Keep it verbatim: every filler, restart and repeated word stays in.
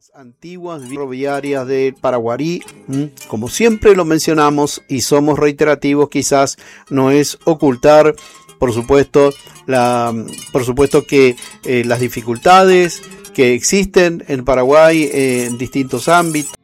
Antiguas ferroviarias de Paraguarí, como siempre lo mencionamos y somos reiterativos, quizás no es ocultar, por supuesto, la, por supuesto que eh, las dificultades que existen en Paraguay eh, en distintos ámbitos.